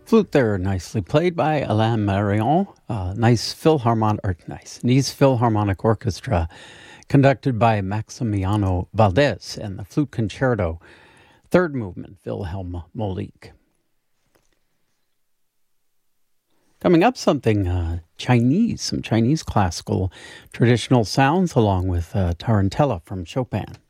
Flute there, nicely played by Alain Marion. Nice Nice Philharmonic Orchestra, conducted by Maximiano Valdez, and the Flute Concerto, third movement, Wilhelm Moleek. Coming up, something Chinese, some Chinese classical traditional sounds, along with Tarantella from Chopin.